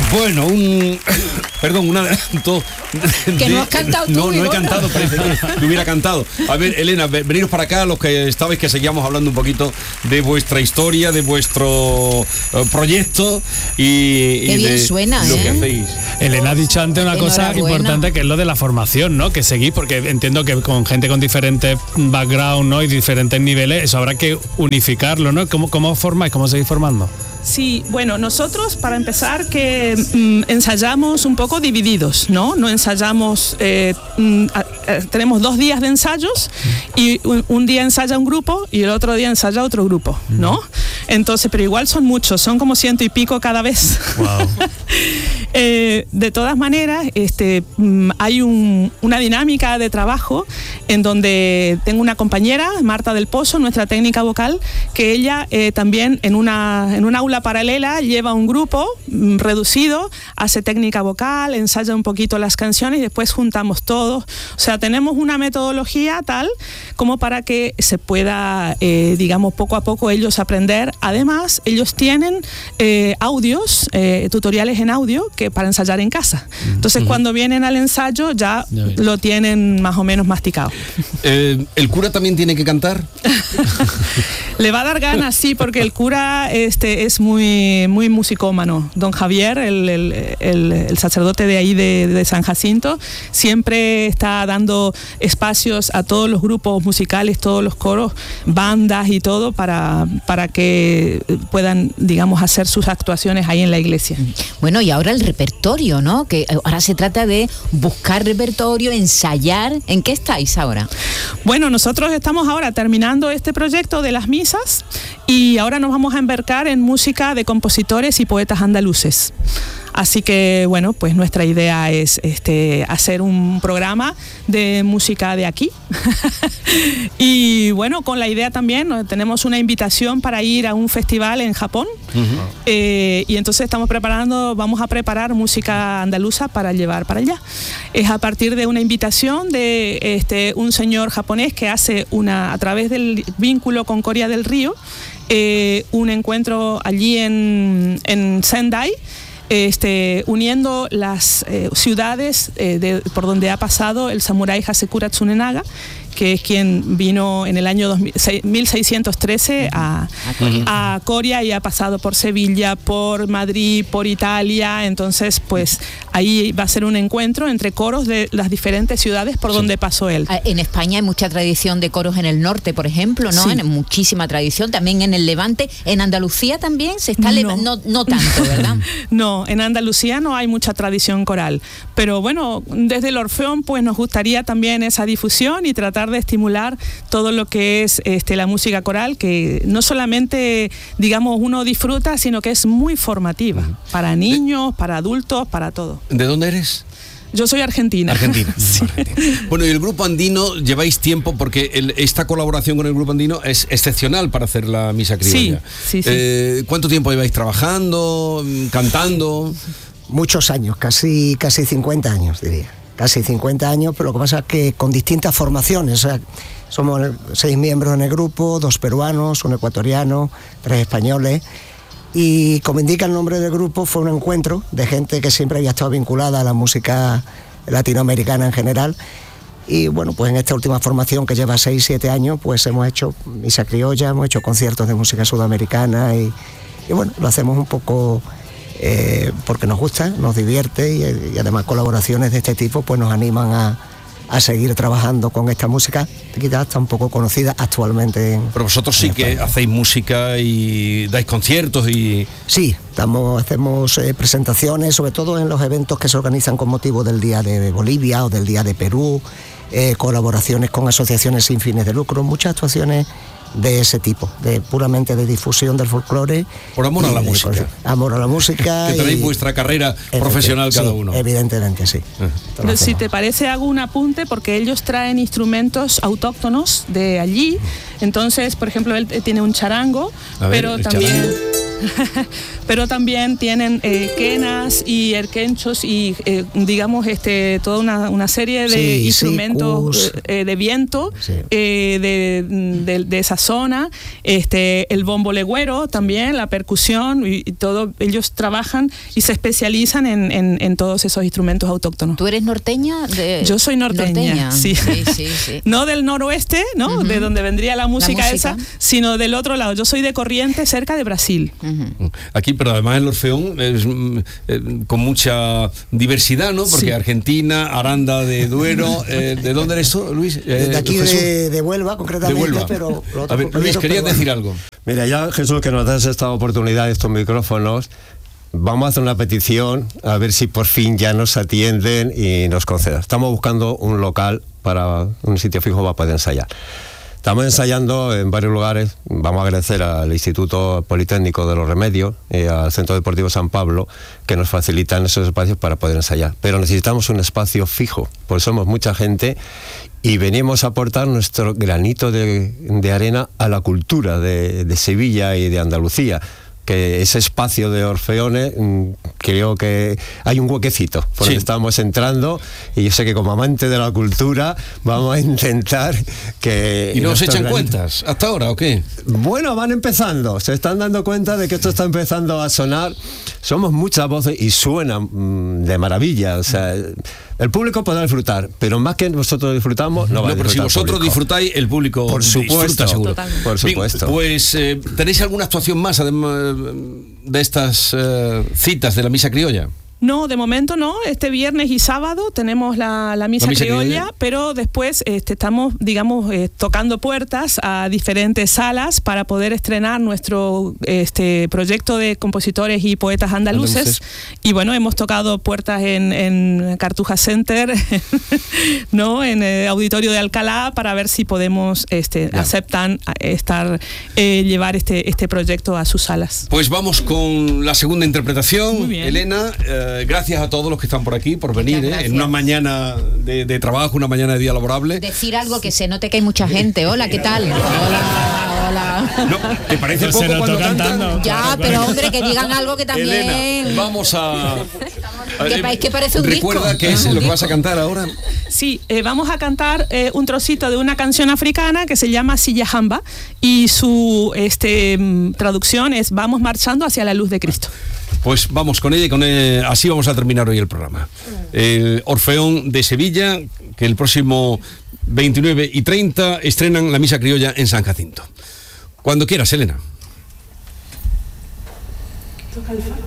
Bueno, perdón, un adelanto. Que no has cantado tú. No he cantado, parece que hubiera cantado. A ver, Elena, veniros para acá, los que estabais, que seguíamos hablando un poquito de vuestra historia, de vuestro proyecto y Qué bien de suena, lo que hacéis. Elena ha dicho antes una cosa importante, que es lo de la formación, ¿no? Que seguís, porque entiendo que con gente con diferentes background, ¿no? Y diferentes niveles, eso habrá que unificarlo, ¿no? ¿Cómo formáis? ¿Cómo seguís formando? Sí, bueno, nosotros para empezar que ensayamos un poco divididos, ¿no? No ensayamos, tenemos 2 días de ensayos y un día ensaya un grupo y el otro día ensaya otro grupo, ¿no? Entonces, pero igual son muchos, son como 100 y pico cada vez. Wow. De todas maneras, hay una dinámica de trabajo en donde tengo una compañera, Marta del Pozo, nuestra técnica vocal, que ella también en un aula paralela lleva un grupo reducido, hace técnica vocal, ensaya un poquito las canciones y después juntamos todos. O sea, tenemos una metodología tal como para que se pueda, digamos, poco a poco ellos aprender. Además, ellos tienen audios, tutoriales en audio que para ensayar en casa. Entonces, cuando vienen al ensayo ya lo tienen más o menos masticado. ¿El cura también tiene que cantar? Le va a dar ganas, sí, porque el cura es muy musicómano. Don Javier, el sacerdote de ahí de San Jacinto, siempre está dando espacios a todos los grupos musicales, todos los coros, bandas y todo para que puedan, digamos, hacer sus actuaciones ahí en la iglesia. Bueno, y ahora el repertorio, ¿no? Que ahora se trata de buscar repertorio, ensayar. ¿En qué estáis ahora? Bueno, nosotros estamos ahora terminando este proyecto de las misas y ahora nos vamos a embarcar en música de compositores y poetas andaluces. Así que, bueno, pues nuestra idea es hacer un programa de música de aquí. Y bueno, con la idea también, tenemos una invitación para ir a un festival en Japón. Y entonces vamos a preparar música andaluza para llevar para allá. Es a partir de una invitación de un señor japonés que hace a través del vínculo con Coria del Río, un encuentro allí en Sendai, uniendo las ciudades por donde ha pasado el samurái Hasekura Tsunenaga, que es quien vino en el año 1613 a Coria y ha pasado por Sevilla, por Madrid, por Italia. Entonces, pues ahí va a ser un encuentro entre coros de las diferentes ciudades por donde pasó él. En España hay mucha tradición de coros en el norte, por ejemplo, ¿no? Sí. Muchísima tradición, también en el Levante. ¿En Andalucía también se está no tanto, verdad? No, en Andalucía no hay mucha tradición coral, pero bueno, desde el Orfeón pues nos gustaría también esa difusión y tratar de estimular todo lo que es la música coral, que no solamente, digamos, uno disfruta, sino que es muy formativa para niños, para adultos, para todo. ¿De dónde eres? Yo soy argentina. Argentina. Sí. Bueno, y el Grupo Andino, lleváis tiempo, porque esta colaboración con el Grupo Andino es excepcional para hacer la misa criolla. Sí. ¿Cuánto tiempo lleváis trabajando, cantando? Muchos años, casi 50 años, diría. Casi 50 años, pero lo que pasa es que con distintas formaciones. O sea, somos 6 miembros en el grupo, 2 peruanos, 1 ecuatoriano, 3 españoles. Y como indica el nombre del grupo, fue un encuentro de gente que siempre había estado vinculada a la música latinoamericana en general. Y bueno, pues en esta última formación que lleva 6-7 años, pues hemos hecho misa criolla, hemos hecho conciertos de música sudamericana y bueno, lo hacemos un poco porque nos gusta, nos divierte y además colaboraciones de este tipo pues nos animan a seguir trabajando con esta música, que quizás está un poco conocida actualmente. Pero vosotros sí que hacéis música y dais conciertos y... Sí, hacemos presentaciones, sobre todo en los eventos que se organizan con motivo del Día de Bolivia o del Día de Perú, colaboraciones con asociaciones sin fines de lucro, muchas actuaciones de ese tipo, puramente de difusión del folclore. Por amor a la música. Amor a la música. Que tenéis vuestra carrera profesional cada uno. Evidentemente, sí. Pero si te parece, hago un apunte, porque ellos traen instrumentos autóctonos de allí. Entonces, por ejemplo, él tiene un charango, pero también... pero también tienen quenas y erquenchos y digamos toda una serie de instrumentos de viento de esa zona, el bombo legüero también, la percusión y todo. Ellos trabajan y se especializan en todos esos instrumentos autóctonos. ¿Tú eres norteña? Yo soy norteña. Sí. No del noroeste, ¿no? De donde vendría la música esa, sino del otro lado. Yo soy de Corrientes, cerca de Brasil. Aquí, pero además el Orfeón es con mucha diversidad, ¿no? Porque Argentina, Aranda de Duero, ¿de dónde eres tú, Luis? De aquí de Huelva, concretamente. De Huelva. Pero a ver, Luis, querías decir algo. Mira, ya Jesús, que nos das esta oportunidad, estos micrófonos, vamos a hacer una petición a ver si por fin ya nos atienden y nos concedan. Estamos buscando un local para un sitio fijo para poder ensayar. Estamos ensayando en varios lugares. Vamos a agradecer al Instituto Politécnico de los Remedios y al Centro Deportivo San Pablo, que nos facilitan esos espacios para poder ensayar. Pero necesitamos un espacio fijo, porque somos mucha gente y venimos a aportar nuestro granito de arena a la cultura de Sevilla y de Andalucía. Que ese espacio de Orfeones, creo que hay un huequecito por el que estamos entrando, y yo sé que como amante de la cultura vamos a intentar que... ¿Y no os echan cuentas hasta ahora o qué? Bueno, van empezando, se están dando cuenta de que esto está empezando a sonar. Somos muchas voces y suenan de maravilla, o sea... El público podrá disfrutar, pero más que nosotros disfrutamos, no va a disfrutar. Pero si vosotros disfrutáis, el público por supuesto, disfruta seguro. Por supuesto. Bien, pues ¿tenéis alguna actuación más además de estas citas de la Misa Criolla? No, de momento no. Este viernes y sábado tenemos la misa criolla, pero después estamos, digamos, tocando puertas a diferentes salas para poder estrenar nuestro proyecto de compositores y poetas andaluces. Y bueno, hemos tocado puertas en Cartuja Center, ¿no? En el Auditorio de Alcalá, para ver si podemos aceptan llevar este proyecto a sus salas. Pues vamos con la segunda interpretación. Muy bien. Elena, gracias a todos los que están por aquí por venir en una mañana de trabajo, una mañana de día laborable. Decir algo que se note que hay mucha gente. Hola, ¿qué tal? Hola. No, ¿te parece poco cuando cantan? Ya, pero hombre, que digan algo que también... Elena, vamos a... Es que parece un disco. ¿Recuerda qué es lo que vas a cantar ahora? Sí, vamos a cantar un trocito de una canción africana que se llama Silla Jamba, y su traducción es Vamos marchando hacia la luz de Cristo. Pues vamos con ella y así vamos a terminar hoy el programa. El Orfeón de Sevilla, que el próximo 29 y 30 estrenan la Misa Criolla en San Jacinto. Cuando quieras, Elena. Toca el fa.